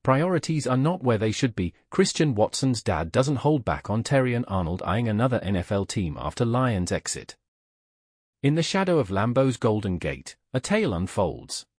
Priorities are not where they should be. Christian Watson's dad doesn't hold back on Terrion Arnold eyeing another NFL team after Lions' exit. In the shadow of Lambeau's Golden Gate, a tale unfolds.